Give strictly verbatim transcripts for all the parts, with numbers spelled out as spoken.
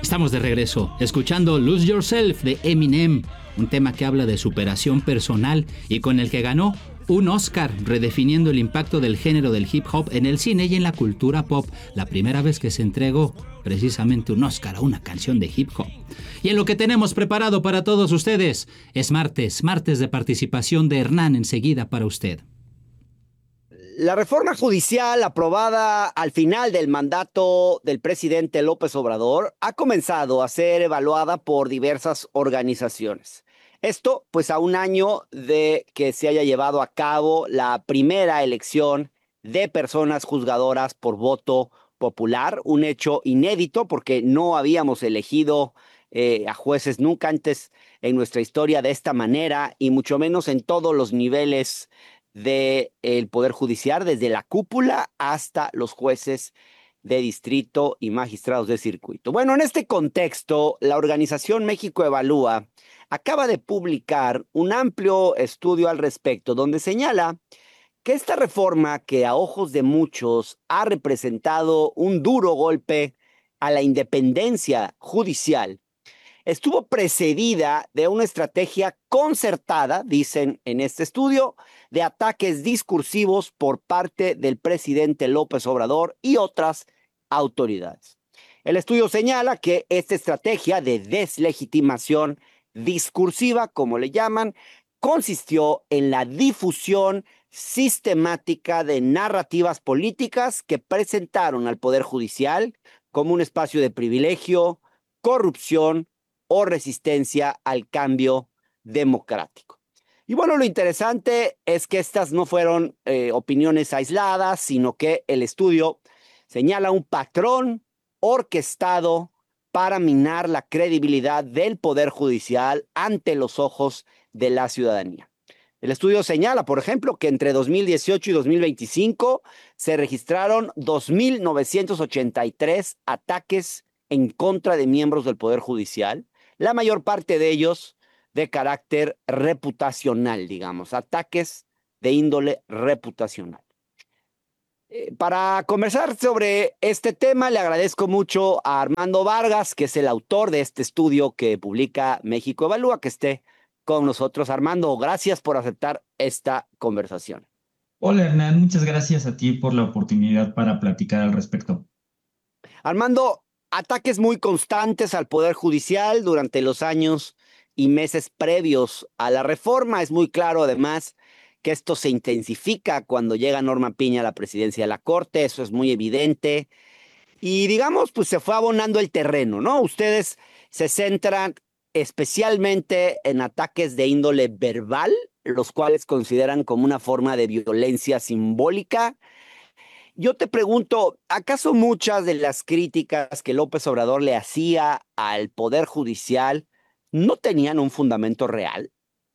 Estamos de regreso, escuchando Lose Yourself de Eminem, un tema que habla de superación personal y con el que ganó un Oscar, redefiniendo el impacto del género del hip hop en el cine y en la cultura pop, la primera vez que se entregó precisamente un Oscar a una canción de hip hop. Y en lo que tenemos preparado para todos ustedes, es martes, martes de participación de Hernán enseguida para usted. La reforma judicial aprobada al final del mandato del presidente López Obrador ha comenzado a ser evaluada por diversas organizaciones. Esto, pues, a un año de que se haya llevado a cabo la primera elección de personas juzgadoras por voto popular, un hecho inédito porque no habíamos elegido eh, a jueces nunca antes en nuestra historia de esta manera y mucho menos en todos los niveles del Poder Judicial, desde la cúpula hasta los jueces de distrito y magistrados de circuito. Bueno, en este contexto, la organización México Evalúa acaba de publicar un amplio estudio al respecto, donde señala que esta reforma, que a ojos de muchos ha representado un duro golpe a la independencia judicial, estuvo precedida de una estrategia concertada, dicen en este estudio, de ataques discursivos por parte del presidente López Obrador y otras autoridades. El estudio señala que esta estrategia de deslegitimación discursiva, como le llaman, consistió en la difusión sistemática de narrativas políticas que presentaron al Poder Judicial como un espacio de privilegio, corrupción o resistencia al cambio democrático. Y bueno, lo interesante es que estas no fueron eh, opiniones aisladas, sino que el estudio señala un patrón orquestado para minar la credibilidad del Poder Judicial ante los ojos de la ciudadanía. El estudio señala, por ejemplo, que entre dos mil dieciocho y dos mil veinticinco se registraron dos mil novecientos ochenta y tres ataques en contra de miembros del Poder Judicial, la mayor parte de ellos de carácter reputacional, digamos, ataques de índole reputacional. Eh, para conversar sobre este tema, le agradezco mucho a Armando Vargas, que es el autor de este estudio que publica México Evalúa, que esté con nosotros. Armando, gracias por aceptar esta conversación. Hola Hernán, muchas gracias a ti por la oportunidad para platicar al respecto. Armando, ataques muy constantes al Poder Judicial durante los años y meses previos a la reforma. Es muy claro, además, que esto se intensifica cuando llega Norma Piña a la presidencia de la Corte. Eso es muy evidente. Y digamos, pues se fue abonando el terreno, ¿no? Ustedes se centran especialmente en ataques de índole verbal, los cuales consideran como una forma de violencia simbólica. Yo te pregunto, ¿acaso muchas de las críticas que López Obrador le hacía al Poder Judicial no tenían un fundamento real?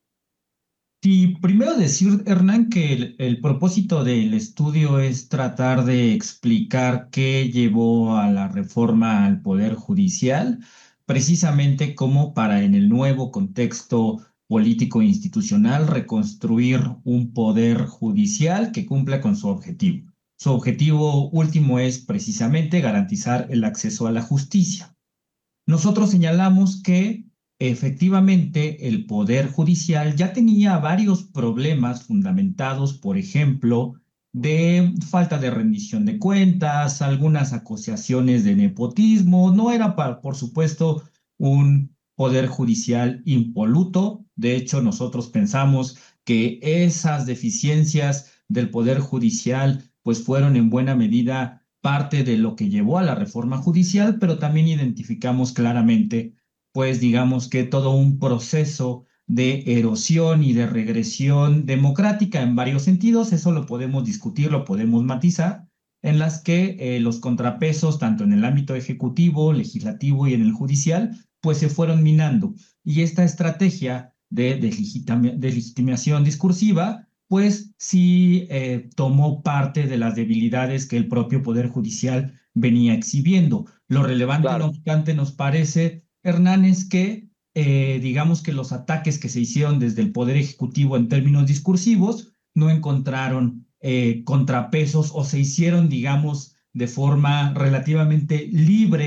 Sí, primero decir, Hernán, que el, el propósito del estudio es tratar de explicar qué llevó a la reforma al Poder Judicial, precisamente como para en el nuevo contexto político e institucional reconstruir un poder judicial que cumpla con su objetivo. Su objetivo último es precisamente garantizar el acceso a la justicia. Nosotros señalamos que efectivamente el Poder Judicial ya tenía varios problemas fundamentados, por ejemplo, de falta de rendición de cuentas, algunas acusaciones de nepotismo. No era, para, por supuesto, un Poder Judicial impoluto. De hecho, nosotros pensamos que esas deficiencias del Poder Judicial pues fueron en buena medida parte de lo que llevó a la reforma judicial, pero también identificamos claramente, pues digamos que todo un proceso de erosión y de regresión democrática en varios sentidos. Eso lo podemos discutir, lo podemos matizar, en las que eh, los contrapesos, tanto en el ámbito ejecutivo, legislativo y en el judicial, pues se fueron minando. Y esta estrategia de deslegitimación discursiva, pues sí eh, tomó parte de las debilidades que el propio Poder Judicial venía exhibiendo. Lo relevante, claro, no obstante, nos parece, Hernán, es que eh, digamos que los ataques que se hicieron desde el Poder Ejecutivo en términos discursivos no encontraron eh, contrapesos o se hicieron, digamos, de forma relativamente libre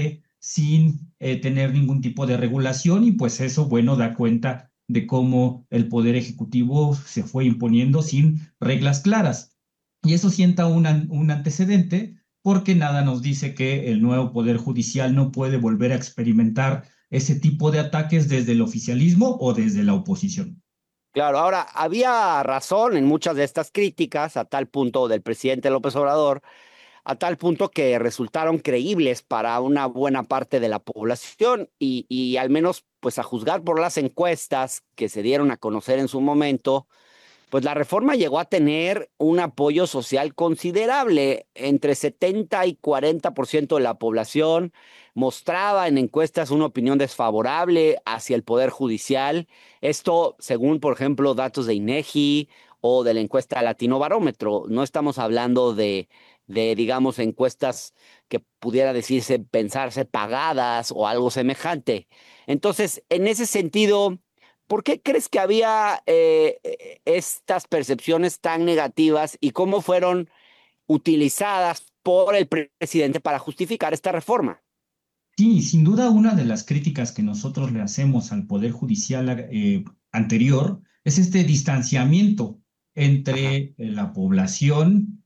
sin eh, tener ningún tipo de regulación y pues eso, bueno, da cuenta de cómo el poder ejecutivo se fue imponiendo sin reglas claras. Y eso sienta un, an- un antecedente porque nada nos dice que el nuevo poder judicial no puede volver a experimentar ese tipo de ataques desde el oficialismo o desde la oposición. Claro, ahora había razón en muchas de estas críticas a tal punto del presidente López Obrador, a tal punto que resultaron creíbles para una buena parte de la población y, y al menos, pues a juzgar por las encuestas que se dieron a conocer en su momento, pues la reforma llegó a tener un apoyo social considerable. Entre setenta y cuarenta por ciento de la población mostraba en encuestas una opinión desfavorable hacia el Poder Judicial. Esto, según, por ejemplo, datos de INEGI o de la encuesta Latino Barómetro. No estamos hablando de, de, digamos, encuestas que pudiera decirse, pensarse pagadas o algo semejante. Entonces, en ese sentido, ¿por qué crees que había eh, eh, estas percepciones tan negativas y cómo fueron utilizadas por el pre- presidente para justificar esta reforma? Sí, sin duda una de las críticas que nosotros le hacemos al Poder Judicial eh, anterior es este distanciamiento entre Ajá, eh, la población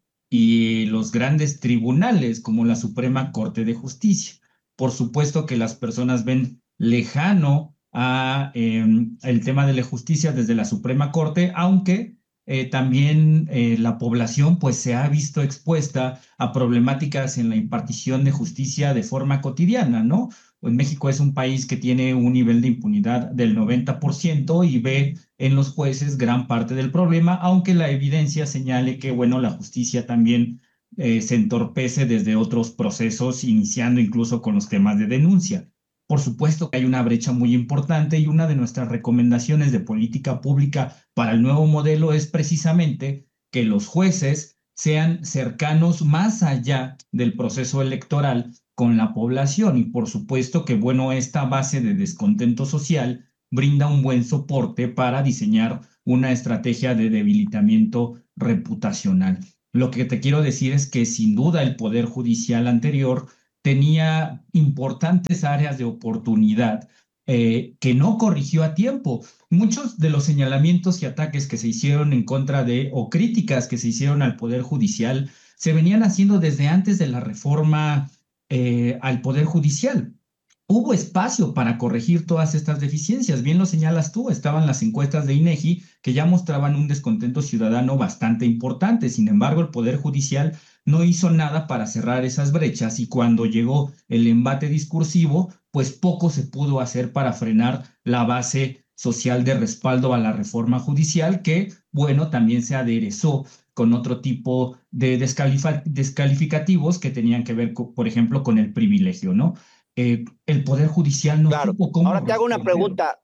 y los grandes tribunales como la Suprema Corte de Justicia. Por supuesto que las personas ven lejano a, eh, el tema de la justicia desde la Suprema Corte, aunque eh, también eh, la población pues se ha visto expuesta a problemáticas en la impartición de justicia de forma cotidiana, ¿no? Pues México es un país que tiene un nivel de impunidad del noventa por ciento y ve en los jueces gran parte del problema, aunque la evidencia señale que, bueno, la justicia también eh, se entorpece desde otros procesos, iniciando incluso con los temas de denuncia. Por supuesto que hay una brecha muy importante y una de nuestras recomendaciones de política pública para el nuevo modelo es precisamente que los jueces sean cercanos más allá del proceso electoral con la población. Y por supuesto que, bueno, esta base de descontento social brinda un buen soporte para diseñar una estrategia de debilitamiento reputacional. Lo que te quiero decir es que sin duda el Poder Judicial anterior tenía importantes áreas de oportunidad eh, que no corrigió a tiempo. Muchos de los señalamientos y ataques que se hicieron en contra de, o críticas que se hicieron al Poder Judicial, se venían haciendo desde antes de la reforma eh, al Poder Judicial. Hubo espacio para corregir todas estas deficiencias. Bien lo señalas tú, estaban las encuestas de INEGI que ya mostraban un descontento ciudadano bastante importante. Sin embargo, el Poder Judicial no hizo nada para cerrar esas brechas y cuando llegó el embate discursivo, pues poco se pudo hacer para frenar la base social de respaldo a la reforma judicial que, bueno, también se aderezó con otro tipo de descalificativos que tenían que ver, por ejemplo, con el privilegio, ¿no? Eh, el Poder Judicial no claro. supo cómo Ahora te hago una responder. pregunta.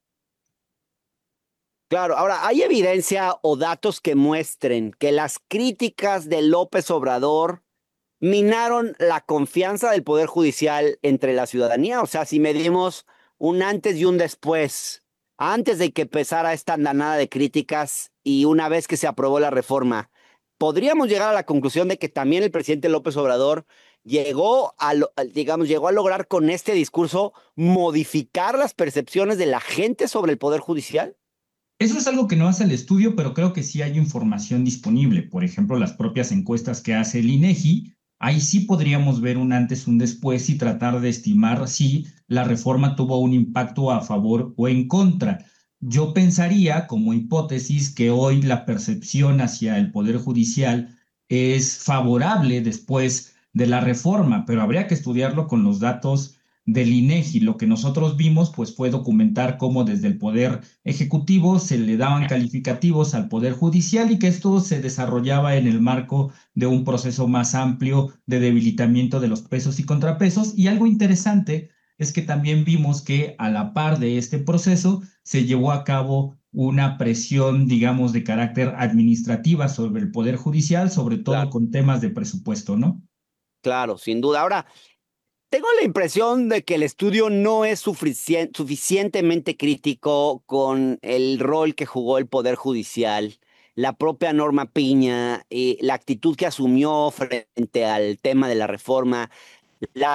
Claro, ahora, ¿hay evidencia o datos que muestren que las críticas de López Obrador minaron la confianza del Poder Judicial entre la ciudadanía? O sea, si medimos un antes y un después, antes de que empezara esta andanada de críticas y una vez que se aprobó la reforma, podríamos llegar a la conclusión de que también el presidente López Obrador llegó a, lo- digamos, llegó a lograr con este discurso modificar las percepciones de la gente sobre el Poder Judicial. Eso es algo que no hace el estudio, pero creo que sí hay información disponible. Por ejemplo, las propias encuestas que hace el INEGI, ahí sí podríamos ver un antes, un después y tratar de estimar si la reforma tuvo un impacto a favor o en contra. Yo pensaría, como hipótesis, que hoy la percepción hacia el Poder Judicial es favorable después de la reforma, pero habría que estudiarlo con los datos del INEGI. Lo que nosotros vimos, pues, fue documentar cómo desde el Poder Ejecutivo se le daban calificativos al Poder Judicial y que esto se desarrollaba en el marco de un proceso más amplio de debilitamiento de los pesos y contrapesos. Y algo interesante es que también vimos que a la par de este proceso se llevó a cabo una presión, digamos, de carácter administrativa sobre el Poder Judicial, sobre todo Claro, con temas de presupuesto, ¿no? claro, sin duda. Ahora, tengo la impresión de que el estudio no es suficien- suficientemente crítico con el rol que jugó el Poder Judicial, la propia Norma Piña, y la actitud que asumió frente al tema de la reforma, la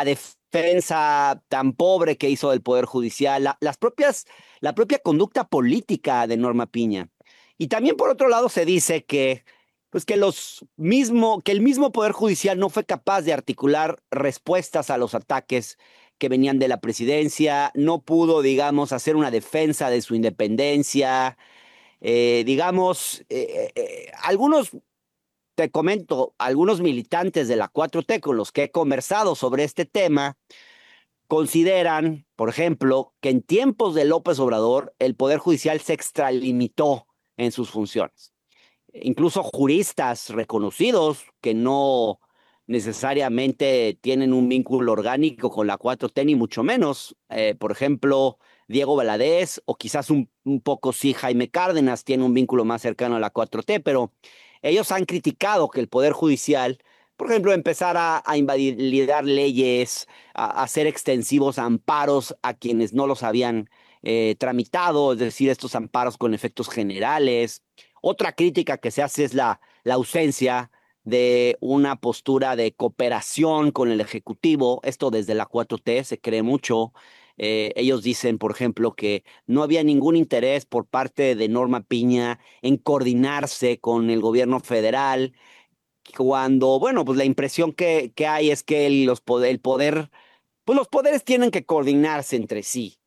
defensa tan pobre que hizo del Poder Judicial, la, las propias, la propia conducta política de Norma Piña. Y también por otro lado se dice que, pues que, los mismo, que el mismo Poder Judicial no fue capaz de articular respuestas a los ataques que venían de la presidencia, no pudo, digamos, hacer una defensa de su independencia. Eh, digamos, eh, eh, algunos, te comento, algunos militantes de la cuatro T con los que he conversado sobre este tema, consideran, por ejemplo, que en tiempos de López Obrador el Poder Judicial se extralimitó en sus funciones. Incluso juristas reconocidos que no necesariamente tienen un vínculo orgánico con la cuatro T, ni mucho menos. Eh, por ejemplo, Diego Valadez, o quizás un, un poco sí Jaime Cárdenas tiene un vínculo más cercano a la cuatro T, pero ellos han criticado que el Poder Judicial, por ejemplo, empezara a invalidar leyes, a, a hacer extensivos amparos a quienes no los habían eh, tramitado, es decir, estos amparos con efectos generales. Otra crítica que se hace es la, la ausencia de una postura de cooperación con el Ejecutivo. Esto desde la cuatro T se cree mucho. Eh, ellos dicen, por ejemplo, que no había ningún interés por parte de Norma Piña en coordinarse con el gobierno federal, cuando, bueno, pues la impresión que, que hay es que el, los poder, el poder, pues los poderes tienen que coordinarse entre sí.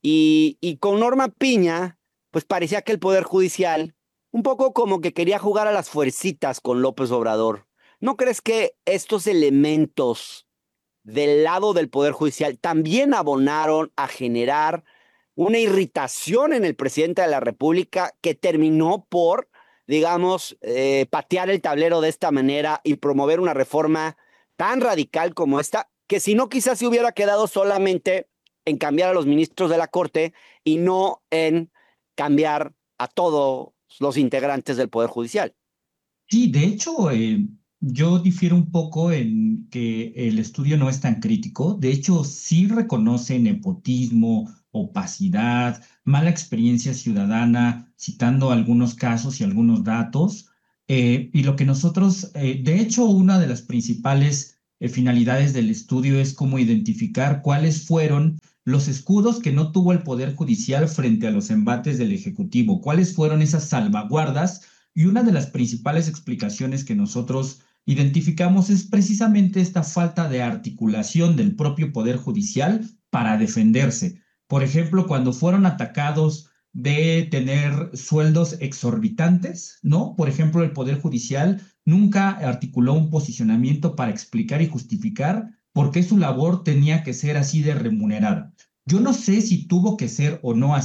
Y, y con Norma Piña, pues parecía que el Poder Judicial un poco como que quería jugar a las fuercitas con López Obrador. ¿No crees que estos elementos del lado del Poder Judicial también abonaron a generar una irritación en el presidente de la República que terminó por, digamos, eh, patear el tablero de esta manera y promover una reforma tan radical como esta, que si no quizás se hubiera quedado solamente en cambiar a los ministros de la Corte y no en cambiar a todos los integrantes del Poder Judicial? Sí, de hecho, eh, yo difiero un poco en que el estudio no es tan crítico. De hecho, sí reconoce nepotismo, opacidad, mala experiencia ciudadana, citando algunos casos y algunos datos. Eh, y lo que nosotros, eh, de hecho, una de las principales eh, finalidades del estudio es cómo identificar cuáles fueron los escudos que no tuvo el Poder Judicial frente a los embates del Ejecutivo, cuáles fueron esas salvaguardas. Y una de las principales explicaciones que nosotros identificamos es precisamente esta falta de articulación del propio Poder Judicial para defenderse. Por ejemplo, cuando fueron atacados de tener sueldos exorbitantes, ¿no? Por ejemplo, el Poder Judicial nunca articuló un posicionamiento para explicar y justificar por qué su labor tenía que ser así de remunerada. Yo no sé si tuvo que ser o no así